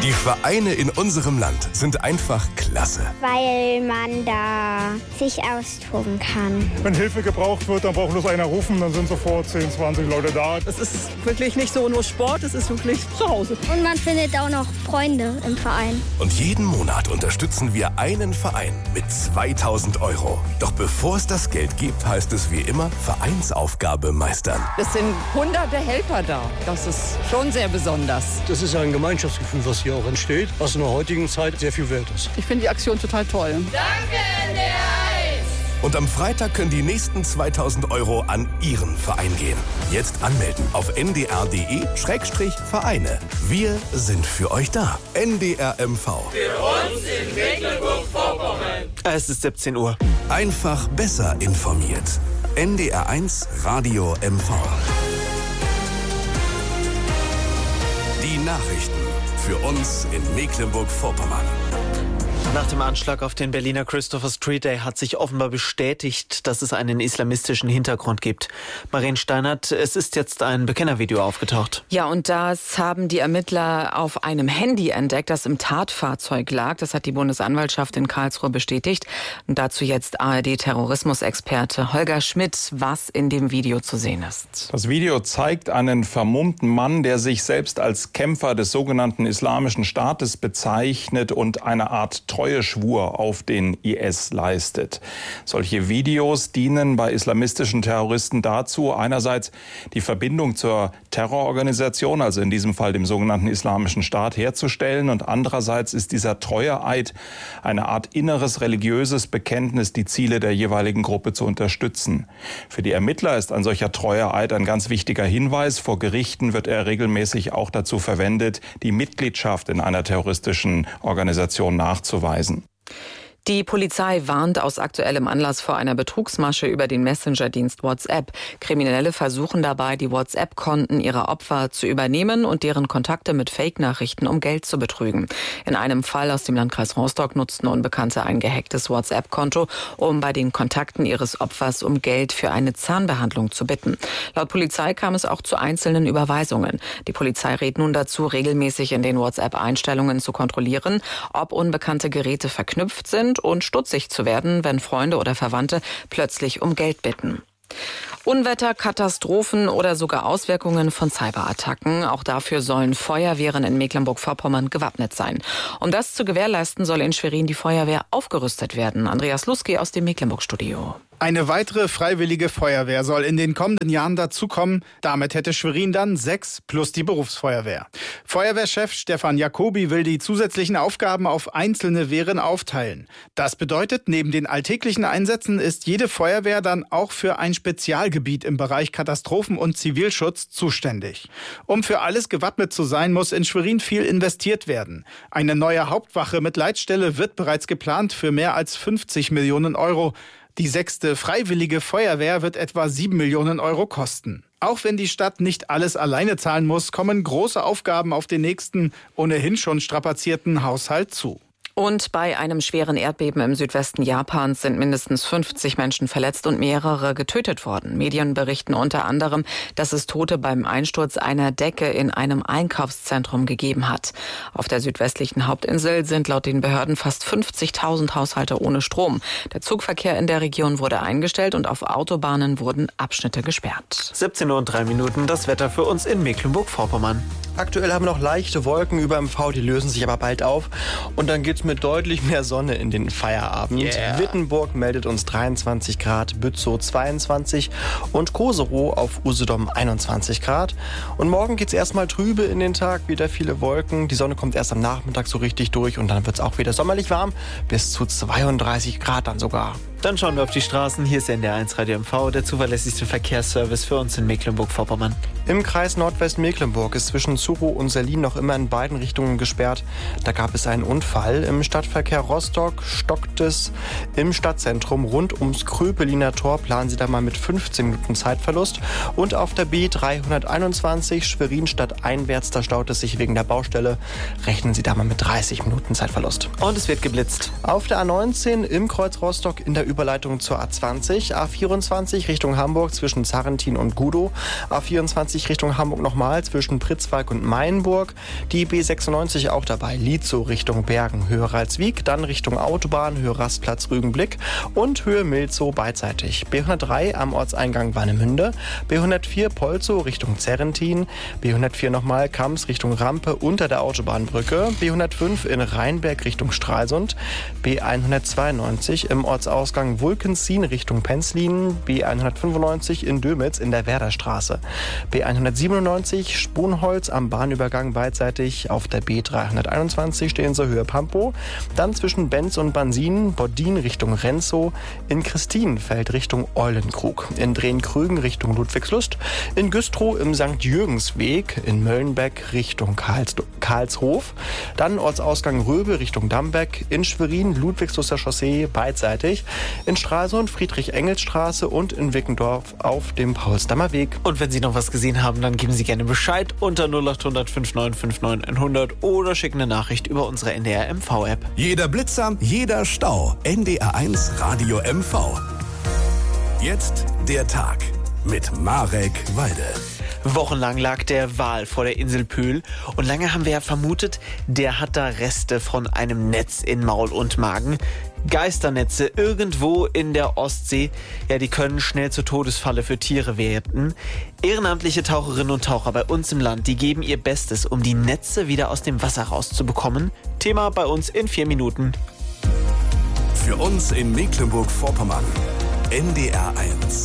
Die Vereine in unserem Land sind einfach klasse. Weil man da sich austoben kann. Wenn Hilfe gebraucht wird, dann braucht bloß einer rufen, dann sind sofort 10, 20 Leute da. Es ist wirklich nicht so nur Sport, es ist wirklich zu Hause. Und man findet auch noch Freunde im Verein. Und jeden Monat unterstützen wir einen Verein mit 2000 €. Doch bevor es das Geld gibt, heißt es wie immer Vereinsaufgabe meistern. Es sind hunderte Helfer da. Das ist schon sehr besonders. Das ist ein Gemeinschaftsgefühl, was hier auch entsteht, was in der heutigen Zeit sehr viel wert ist. Ich finde die Aktion total toll. Danke, NDR 1! Und am Freitag können die nächsten 2000 € an Ihren Verein gehen. Jetzt anmelden auf ndr.de/Vereine. Wir sind für euch da. NDR MV. Für uns in Mecklenburg-Vorpommern. Es ist 17 Uhr. Einfach besser informiert. NDR 1 Radio MV. Die Nachrichten für uns in Mecklenburg-Vorpommern. Nach dem Anschlag auf den Berliner Christopher Street Day hat sich offenbar bestätigt, dass es einen islamistischen Hintergrund gibt. Marien Steinert, es ist jetzt ein Bekennervideo aufgetaucht. Ja, und das haben die Ermittler auf einem Handy entdeckt, das im Tatfahrzeug lag. Das hat die Bundesanwaltschaft in Karlsruhe bestätigt. Und dazu jetzt ARD-Terrorismusexperte Holger Schmidt, was in dem Video zu sehen ist. Das Video zeigt einen vermummten Mann, der sich selbst als Kämpfer des sogenannten Islamischen Staates bezeichnet und eine Art Treueschwur auf den IS leistet. Solche Videos dienen bei islamistischen Terroristen dazu, einerseits die Verbindung zur Terrororganisation, also in diesem Fall dem sogenannten Islamischen Staat, herzustellen, und andererseits ist dieser Treueeid eine Art inneres religiöses Bekenntnis, die Ziele der jeweiligen Gruppe zu unterstützen. Für die Ermittler ist ein solcher Treueeid ein ganz wichtiger Hinweis. Vor Gerichten wird er regelmäßig auch dazu verwendet, die Mitgliedschaft in einer terroristischen Organisation nachzuweisen. Die Polizei warnt aus aktuellem Anlass vor einer Betrugsmasche über den Messenger-Dienst WhatsApp. Kriminelle versuchen dabei, die WhatsApp-Konten ihrer Opfer zu übernehmen und deren Kontakte mit Fake-Nachrichten um Geld zu betrügen. In einem Fall aus dem Landkreis Rostock nutzten Unbekannte ein gehacktes WhatsApp-Konto, um bei den Kontakten ihres Opfers um Geld für eine Zahnbehandlung zu bitten. Laut Polizei kam es auch zu einzelnen Überweisungen. Die Polizei rät nun dazu, regelmäßig in den WhatsApp-Einstellungen zu kontrollieren, ob unbekannte Geräte verknüpft sind und stutzig zu werden, wenn Freunde oder Verwandte plötzlich um Geld bitten. Unwetter, Katastrophen oder sogar Auswirkungen von Cyberattacken. Auch dafür sollen Feuerwehren in Mecklenburg-Vorpommern gewappnet sein. Um das zu gewährleisten, soll in Schwerin die Feuerwehr aufgerüstet werden. Andreas Luski aus dem Mecklenburg-Studio. Eine weitere freiwillige Feuerwehr soll in den kommenden Jahren dazukommen. Damit hätte Schwerin dann 6 plus die Berufsfeuerwehr. Feuerwehrchef Stefan Jacobi will die zusätzlichen Aufgaben auf einzelne Wehren aufteilen. Das bedeutet, neben den alltäglichen Einsätzen ist jede Feuerwehr dann auch für ein Spezialgebiet im Bereich Katastrophen- und Zivilschutz zuständig. Um für alles gewappnet zu sein, muss in Schwerin viel investiert werden. Eine neue Hauptwache mit Leitstelle wird bereits geplant für mehr als 50 Millionen €. Die 6. Freiwillige Feuerwehr wird etwa 7 Millionen € kosten. Auch wenn die Stadt nicht alles alleine zahlen muss, kommen große Aufgaben auf den nächsten, ohnehin schon strapazierten Haushalt zu. Und bei einem schweren Erdbeben im Südwesten Japans sind mindestens 50 Menschen verletzt und mehrere getötet worden. Medien berichten unter anderem, dass es Tote beim Einsturz einer Decke in einem Einkaufszentrum gegeben hat. Auf der südwestlichen Hauptinsel sind laut den Behörden fast 50.000 Haushalte ohne Strom. Der Zugverkehr in der Region wurde eingestellt und auf Autobahnen wurden Abschnitte gesperrt. 17:03 Uhr, das Wetter für uns in Mecklenburg-Vorpommern. Aktuell haben wir noch leichte Wolken über MV, die lösen sich aber bald auf. Und dann geht's mit deutlich mehr Sonne in den Feierabend. Yeah. Wittenburg meldet uns 23 Grad, Bützow 22 und Koserow auf Usedom 21 Grad. Und morgen geht's erstmal trübe in den Tag, wieder viele Wolken. Die Sonne kommt erst am Nachmittag so richtig durch und dann wird's auch wieder sommerlich warm, bis zu 32 Grad dann sogar. Dann schauen wir auf die Straßen. Hier ist NDR 1 Radio MV, der zuverlässigste Verkehrsservice für uns in Mecklenburg-Vorpommern. Im Kreis Nordwestmecklenburg ist zwischen Zurow und Selin noch immer in beiden Richtungen gesperrt. Da gab es einen Unfall. Im Stadtverkehr Rostock stockt es im Stadtzentrum. Rund ums Kröpeliner Tor planen Sie da mal mit 15 Minuten Zeitverlust. Und auf der B321 Schwerin stadteinwärts, da staut es sich wegen der Baustelle. Rechnen Sie da mal mit 30 Minuten Zeitverlust. Und es wird geblitzt. Auf der A19 im Kreuz Rostock in der Überleitung zur A20. A24 Richtung Hamburg zwischen Zarrentin und Gudow. A24 Richtung Hamburg nochmal zwischen Pritzwalk und Mainburg. Die B96 auch dabei. Lietzow Richtung Bergen, Höhe Ralswiek. Dann Richtung Autobahn, Höhe Rastplatz Rügenblick. Und Höhe Milzow beidseitig. B103 am Ortseingang Warnemünde. B104 Polzow Richtung Zerrentin. B104 nochmal Kams Richtung Rampe unter der Autobahnbrücke. B105 in Rheinberg Richtung Stralsund. B192 im Ortsausgang Wulkenzien Richtung Penzlin. B195 in Dömitz in der Werderstraße. B197 Sponholz am Bahnübergang beidseitig. Auf der B321 stehen sie Höhe Pampow. Dann zwischen Benz und Bansin, Boddin Richtung Renzow. In Christinenfeld Richtung Eulenkrug. In Drehn-Krügen Richtung Ludwigslust. In Güstrow im St. Jürgensweg. In Möllenbeck Richtung Karlshof. Dann Ortsausgang Röbe Richtung Dambeck. In Schwerin Ludwigsluster Chaussee beidseitig. In Stralsund Friedrich-Engels-Straße und in Wickendorf auf dem Paulsdammer Weg. Und wenn Sie noch was gesehen haben, dann geben Sie gerne Bescheid unter 0800 5959 100 oder schicken eine Nachricht über unsere NDR MV-App. Jeder Blitzer, jeder Stau. NDR1 Radio MV. Jetzt der Tag mit Marek Walde. Wochenlang lag der Wal vor der Insel Pöhl und lange haben wir ja vermutet, der hat da Reste von einem Netz in Maul und Magen. Geisternetze irgendwo in der Ostsee, ja, die können schnell zur Todesfalle für Tiere werden. Ehrenamtliche Taucherinnen und Taucher bei uns im Land, die geben ihr Bestes, um die Netze wieder aus dem Wasser rauszubekommen. Thema bei uns in 4 Minuten. Für uns in Mecklenburg-Vorpommern. NDR1.